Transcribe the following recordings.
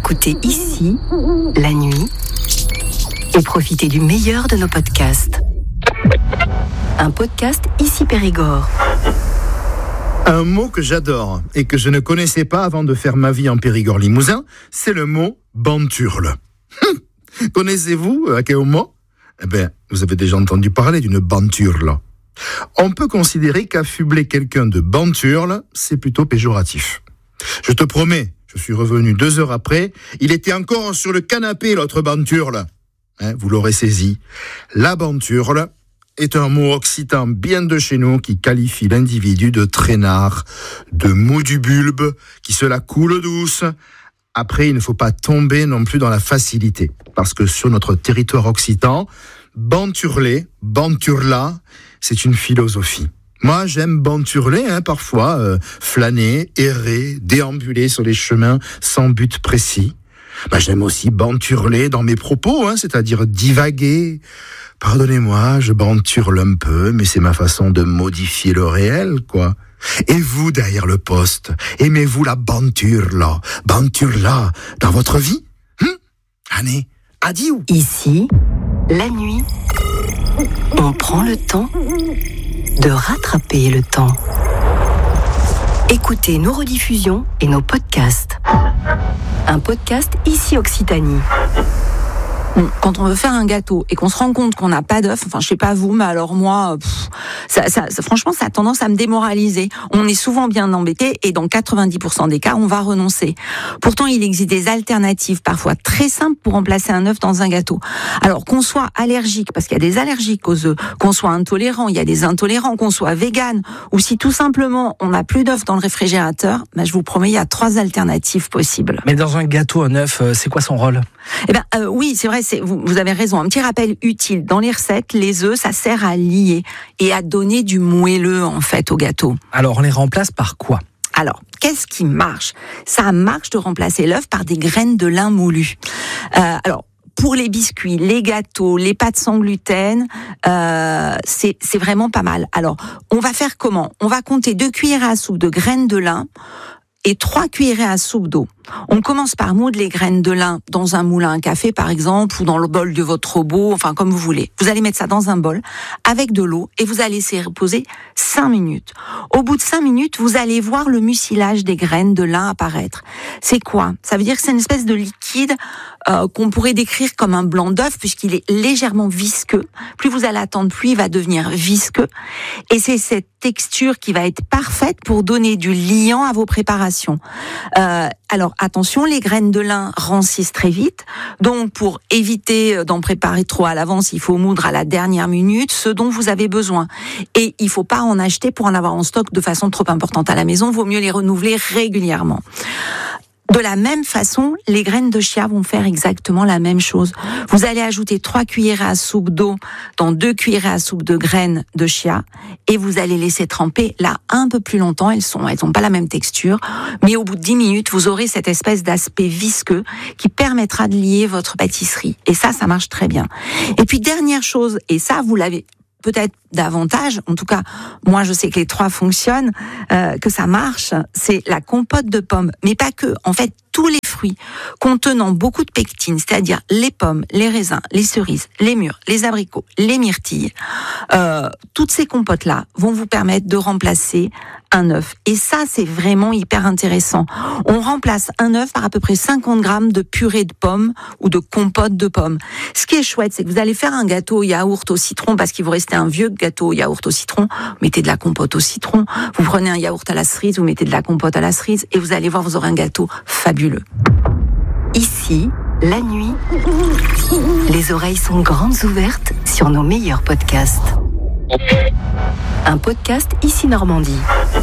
Écoutez ici, la nuit, et profitez du meilleur de nos podcasts. Un podcast Ici Périgord. Un mot que j'adore et que je ne connaissais pas avant de faire ma vie en Périgord-Limousin, c'est le mot banturle. Connaissez-vous quel mot ? Eh bien, vous avez déjà entendu parler d'une banturle. On peut considérer qu'affubler quelqu'un de banturle, c'est plutôt péjoratif. Je te promets, je suis revenu 2 heures après, il était encore sur le canapé, l'autre banturle. Vous l'aurez saisi. La banturle est un mot occitan bien de chez nous qui qualifie l'individu de traînard, de mou du bulbe, qui se la coule douce. Après, il ne faut pas tomber non plus dans la facilité, parce que sur notre territoire occitan, banturler, banturla, c'est une philosophie. Moi, j'aime banturler, parfois, flâner, errer, déambuler sur les chemins sans but précis. J'aime aussi banturler dans mes propos, c'est-à-dire divaguer. Pardonnez-moi, je banturle un peu, mais c'est ma façon de modifier le réel, quoi. Et vous, derrière le poste, aimez-vous la banturla dans votre vie ? Allez, adieu. Ici, la nuit, on prend le temps de rattraper le temps. Écoutez nos rediffusions et nos podcasts. Un podcast Ici Occitanie. Quand on veut faire un gâteau et qu'on se rend compte qu'on n'a pas d'œuf, enfin je sais pas vous, mais alors moi, franchement ça a tendance à me démoraliser. On est souvent bien embêté et dans 90% des cas, on va renoncer. Pourtant, il existe des alternatives parfois très simples pour remplacer un œuf dans un gâteau. Alors qu'on soit allergique, parce qu'il y a des allergiques aux œufs, qu'on soit intolérant, il y a des intolérants, qu'on soit vegan, ou si tout simplement on n'a plus d'œufs dans le réfrigérateur, je vous promets, il y a 3 alternatives possibles. Mais dans un gâteau, un œuf, c'est quoi son rôle ? Oui, c'est vrai, vous avez raison. Un petit rappel utile. Dans les recettes, les œufs, ça sert à lier et à donner du moelleux, en fait, au gâteau. Alors, on les remplace par quoi ? Alors, qu'est-ce qui marche ? Ça marche de remplacer l'œuf par des graines de lin moulues. Pour les biscuits, les gâteaux, les pâtes sans gluten, c'est vraiment pas mal. Alors, on va faire comment ? On va compter 2 cuillerées à soupe de graines de lin et 3 cuillerées à soupe d'eau. On commence par moudre les graines de lin dans un moulin à café, par exemple, ou dans le bol de votre robot, enfin, comme vous voulez. Vous allez mettre ça dans un bol avec de l'eau et vous allez laisser reposer 5 minutes. Au bout de 5 minutes, vous allez voir le mucilage des graines de lin apparaître. C'est quoi ? Ça veut dire que c'est une espèce de liquide qu'on pourrait décrire comme un blanc d'œuf, puisqu'il est légèrement visqueux. Plus vous allez attendre, plus il va devenir visqueux. Et c'est cette texture qui va être parfaite pour donner du liant à vos préparations. Alors, attention, les graines de lin rancissent très vite. Donc, pour éviter d'en préparer trop à l'avance, il faut moudre à la dernière minute ce dont vous avez besoin. Et il faut pas en acheter pour en avoir en stock de façon trop importante à la maison. Vaut mieux les renouveler régulièrement. De la même façon, les graines de chia vont faire exactement la même chose. Vous allez ajouter 3 cuillerées à soupe d'eau dans 2 cuillerées à soupe de graines de chia et vous allez laisser tremper là un peu plus longtemps. Elles ont pas la même texture, mais au bout de 10 minutes, vous aurez cette espèce d'aspect visqueux qui permettra de lier votre pâtisserie. Et ça marche très bien. Et puis dernière chose, et ça vous l'avez peut-être davantage, en tout cas, moi je sais que les 3 fonctionnent, que ça marche, c'est la compote de pommes. Mais pas que, en fait, tous les fruits contenant beaucoup de pectine, c'est-à-dire les pommes, les raisins, les cerises, les mûres, les abricots, les myrtilles, toutes ces compotes-là vont vous permettre de remplacer un œuf. Et ça, c'est vraiment hyper intéressant. On remplace un œuf par à peu près 50 grammes de purée de pommes ou de compote de pommes. Ce qui est chouette, c'est que vous allez faire un gâteau au yaourt au citron, parce qu'il vous restait un vieux gâteau au yaourt au citron, vous mettez de la compote au citron, vous prenez un yaourt à la cerise, vous mettez de la compote à la cerise, et vous allez voir, vous aurez un gâteau fabuleux. Ici, la nuit, les oreilles sont grandes ouvertes sur nos meilleurs podcasts. Un podcast Ici Normandie.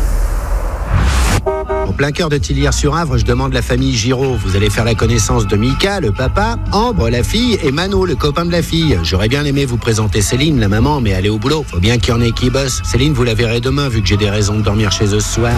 En plein cœur de Tillières-sur-Avre, je demande la famille Giraud. Vous allez faire la connaissance de Mika, le papa, Ambre, la fille, et Mano, le copain de la fille. J'aurais bien aimé vous présenter Céline, la maman, mais elle est au boulot. Faut bien qu'il y en ait qui bossent. Céline, vous la verrez demain, vu que j'ai des raisons de dormir chez eux ce soir.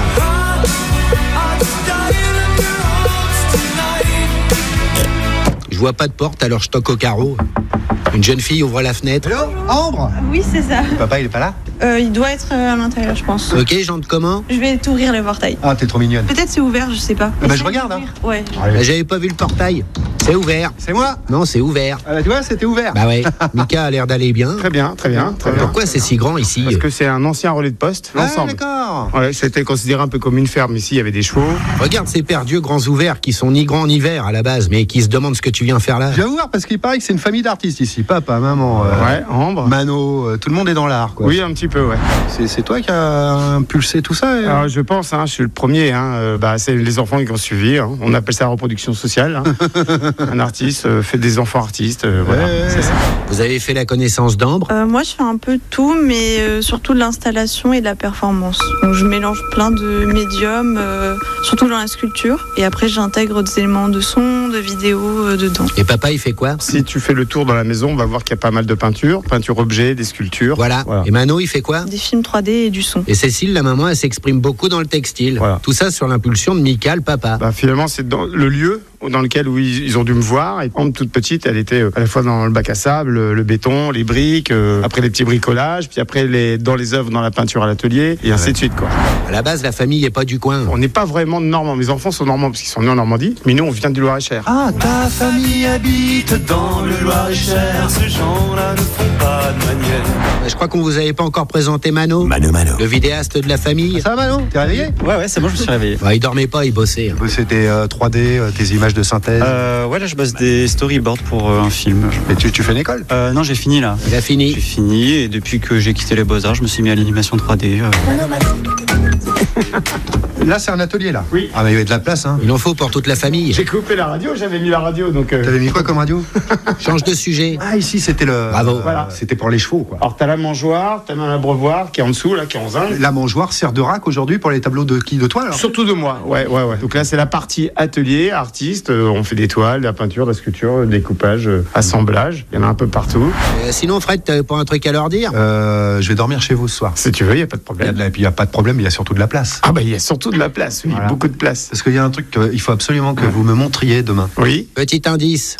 Je vois pas de porte, alors je toque au carreau. Une jeune fille ouvre la fenêtre. Allô, Ambre ? Oui, c'est ça. Papa, il est pas là ? Il doit être à l'intérieur, je pense. Ok, j'entre comment? Je vais t'ouvrir le portail. Ah, t'es trop mignonne. Peut-être c'est ouvert, je sais pas. Je regarde. Hein. Ouais. Bah, j'avais pas vu le portail. C'est ouvert. C'est moi? Non, c'est ouvert. Ah, tu vois, c'était ouvert. Bah ouais, Mika a l'air d'aller bien. Très bien. Pourquoi c'est si grand ici? Parce que c'est un ancien relais de poste, l'ensemble. D'accord. Ouais, c'était considéré un peu comme une ferme. Ici, il y avait des chevaux. Regarde ces perdus grands ouverts qui sont ni grands ni verts à la base, mais qui se demandent ce que tu viens faire là. Je viens voir parce qu'il paraît que c'est une famille d'artistes ici. Papa, maman, Ouais, Ambre. Mano, tout le monde est dans l'art, quoi. Oui, un petit peu, ouais. C'est toi qui as impulsé tout ça Alors, je pense, je suis le premier. C'est les enfants qui ont suivi. On appelle ça reproduction sociale. Un artiste fait des enfants artistes. Voilà, c'est ça. Vous avez fait la connaissance d'Ambre? Moi, je fais un peu de tout, mais surtout de l'installation et de la performance. Donc, je mélange plein de médiums, surtout dans la sculpture. Et après, j'intègre des éléments de son, de vidéo dedans. Et papa, il fait quoi? Si tu fais le tour dans la maison, on va voir qu'il y a pas mal de peintures objets, des sculptures. Voilà. Et Mano, il fait quoi? Des films 3D et du son. Et Cécile, la maman, elle s'exprime beaucoup dans le textile. Voilà. Tout ça sur l'impulsion de Mika, le papa. Finalement, c'est dans le lieu dans lequel ils ont dû me voir. Et Ambre, toute petite, elle était à la fois dans le bac à sable, le béton, les briques, après les petits bricolages, puis après dans les œuvres, dans la peinture à l'atelier, et ainsi de suite, quoi. À la base, la famille n'est pas du coin. On n'est pas vraiment de Normands. Mes enfants sont normands parce qu'ils sont nés en Normandie, mais nous, on vient du Loir-et-Cher. Ah, ta famille habite dans le Loir-et-Cher. Ces gens-là ne font pas de manière. Je crois qu'on vous avait pas encore présenté Mano. Mano. Le vidéaste de la famille. Ça va, Mano? T'es réveillé? Ouais, c'est bon, je me suis réveillé. Il dormait pas, il bossait. C'était 3D, tes images de synthèse. Ouais, là, je bosse des storyboards pour un film. Mais tu fais une école? Non, j'ai fini là. Il a fini. J'ai fini et depuis que j'ai quitté les Beaux-Arts, je me suis mis à l'animation 3D. Là, c'est un atelier, là. Oui. Ah, mais il y avait de la place, hein. Il en faut pour toute la famille. J'ai coupé la radio, j'avais mis la radio, donc... T'avais mis quoi comme radio? Change de sujet. Ah, ici, c'était le... Bravo. Voilà. C'était pour les chevaux, quoi. Alors, t'as la mangeoire, t'as même l'abreuvoir qui est en dessous, là, qui est en zinc. La mangeoire sert de rack aujourd'hui pour les tableaux de qui? De toi, alors? Surtout de moi, ouais. Donc là, c'est la partie atelier, artiste. On fait des toiles, de la peinture, de la sculpture, le découpage, assemblage. Il y en a un peu partout. Sinon, Fred, t'avais pas un truc à leur dire? Je vais dormir chez vous ce soir. Si tu veux, il n'y a pas de problème. Et puis, il n'y a pas de problème, il y a surtout de la place. Ah, il y a surtout de la place, oui, Voilà. beaucoup de place. Parce qu'il y a un truc qu'il faut absolument que vous me montriez demain. Oui, Petit indice.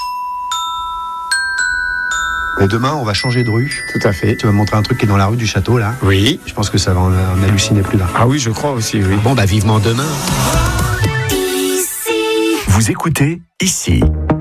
Et demain, on va changer de rue. tout à fait. Tu vas me montrer un truc qui est dans la rue du château, là. Oui. Je pense que ça va en halluciner plus d'un. Ah oui, je crois aussi, oui. Bon, vivement demain. Vous écoutez ici.